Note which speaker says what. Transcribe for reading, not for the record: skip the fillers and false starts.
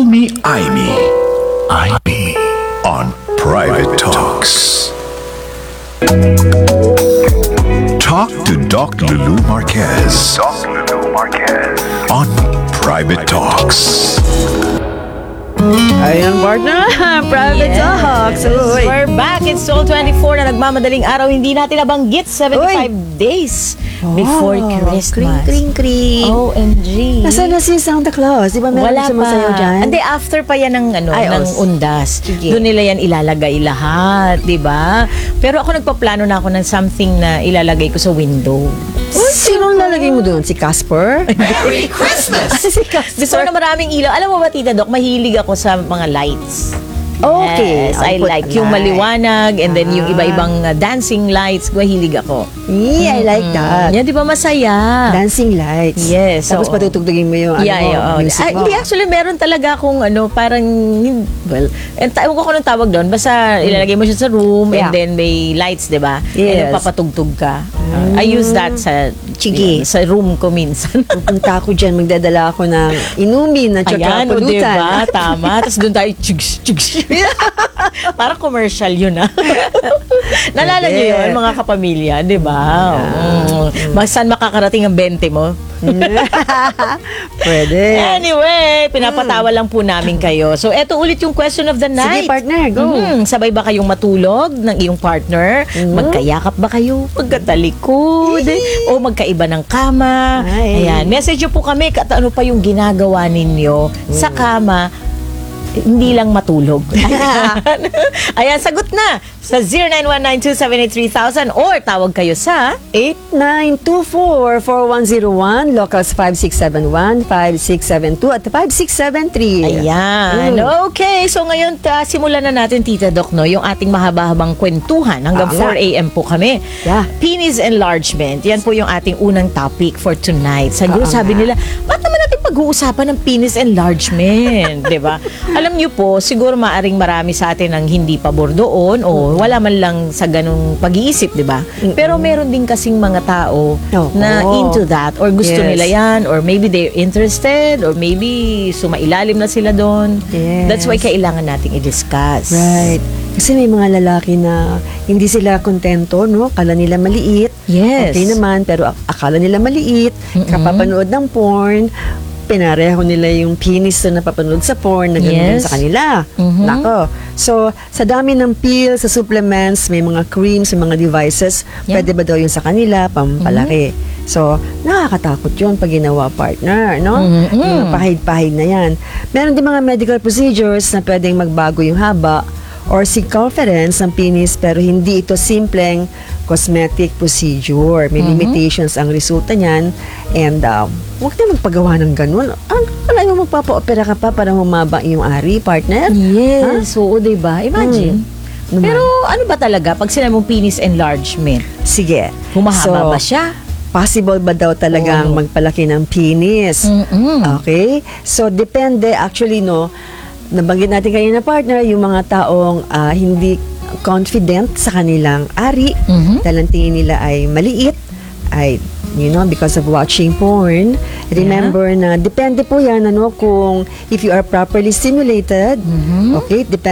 Speaker 1: Call me Amy. Amy on Private Talks. Talk to Doc Lulu Marquez. Doc Lulu Marquez on Private Talks.
Speaker 2: Ayan, partner. Private Talks. Uy.
Speaker 3: We're back. It's Soul 24 na nagmamadaling araw. Hindi natin nabanggit 75 days before Christmas.
Speaker 2: Kring.
Speaker 3: OMG.
Speaker 2: Nasaan na si Santa Claus? Di ba meron
Speaker 3: Wala
Speaker 2: sumasayaw
Speaker 3: pa.
Speaker 2: dyan?
Speaker 3: Hindi, after pa yan ng,
Speaker 2: Ay,
Speaker 3: ng undas.
Speaker 2: Sige.
Speaker 3: Doon nila yan ilalagay lahat, di ba? Pero ako nagpaplano na ako ng something na ilalagay ko sa window.
Speaker 2: Uy, sinong lalagay mo doon? Si Casper?
Speaker 1: Merry Christmas!
Speaker 2: si Casper.
Speaker 3: Gusto ko na maraming ilaw. Alam mo ba, Tita Doc, mahilig ako sa mga lights.
Speaker 2: Okay.
Speaker 3: Yes, I
Speaker 2: I'll put
Speaker 3: like
Speaker 2: a
Speaker 3: yung
Speaker 2: light.
Speaker 3: maliwanag and then yung iba-ibang dancing lights. Mahilig ako.
Speaker 2: I like that.
Speaker 3: Yan, di ba masaya?
Speaker 2: Dancing lights.
Speaker 3: Yes,
Speaker 2: Tapos
Speaker 3: oo.
Speaker 2: patutugtugin mo yung music mo.
Speaker 3: Hindi, actually, meron talaga akong parang, well, ewan ko nung tawag doon, basta ilalagay mo siya sa room and then may lights, di ba?
Speaker 2: Yes.
Speaker 3: And papatugtug ka. I use that sa
Speaker 2: Sige.
Speaker 3: sa room ko minsan.
Speaker 2: Pupunta ako dyan, magdadala ako ng inumin na tsaka
Speaker 3: Ayan, o
Speaker 2: pulutan.
Speaker 3: diba? Tama. Tapos doon tayo, chugs. Parang commercial yun, ah. Nalala
Speaker 2: Pwede.
Speaker 3: niyo yun, mga kapamilya, di ba? Saan makakarating ang 20 mo?
Speaker 2: Pwede.
Speaker 3: Anyway, pinapatawa lang po namin kayo. So, eto ulit yung question of the night.
Speaker 2: Sige, partner, go.
Speaker 3: Sabay ba kayong matulog ng iyong partner? Magkayakap ba kayo? Magkatalikod? O magkaiba ng kama?
Speaker 2: Ay.
Speaker 3: Ayan. Message nyo po kami ano pa yung ginagawa ninyo sa kama, hindi lang matulog. Ayan, sagot na sa 0919-278-3000 or tawag kayo sa
Speaker 2: 8924-4101, locals 5671, 5672 at 5673.
Speaker 3: Ayan. Okay. So ngayon, simulan na natin, Tita Doc, no, yung ating mahaba-habang kwentuhan. Hanggang 4 a.m. po kami.
Speaker 2: Yeah.
Speaker 3: Penis enlargement. Yan po yung ating unang topic for tonight. Siguro sabi nila, ba't naman natin pag-uusapan ng penis enlargement? Diba? Alam niyo po, siguro maaring marami sa atin ang hindi pabor doon o wala man lang sa ganung pag-iisip, diba? Pero meron din kasing mga tao na into that or gusto nila yan or maybe they're interested or maybe sumailalim na sila doon.
Speaker 2: Yes.
Speaker 3: That's why kailangan nating i-discuss.
Speaker 2: Right. Kasi may mga lalaki na hindi sila kontento, no? Akala nila maliit.
Speaker 3: Yes.
Speaker 2: Okay naman, pero akala nila maliit. Kapapanood ng porn, pinareho nila yung penis na napapanood sa porn na ganun
Speaker 3: Yes.
Speaker 2: sa kanila. Nako. So, sa dami ng pills, sa supplements, may mga creams, may mga devices, pwede ba daw yun sa kanila, pampalaki. So, nakakatakot yun pag ginawa partner, no? Yung pahid-pahid na yan. Meron din mga medical procedures na pwedeng magbago yung haba or circumference ng penis pero hindi ito simpleng cosmetic procedure. May limitations ang resulta niyan and huwag na magpagawa ng ganun. Alam mo, magpapa-opera ka pa para humaba yung ari, partner?
Speaker 3: Yes. Oo, diba? Imagine. Pero ano ba talaga pag sinabi mong penis enlargement?
Speaker 2: Sige.
Speaker 3: Humahaba ba siya?
Speaker 2: Possible ba daw talagang magpalaki ng penis? Okay? So, depende. Actually, no, nabanggit natin kanina, partner, yung mga taong hindi confident sa kanilang ari, dahil ang tingin nila ay maliit, ay, because of watching porn. Remember na depende po yan, kung if you are properly stimulated, okay, depende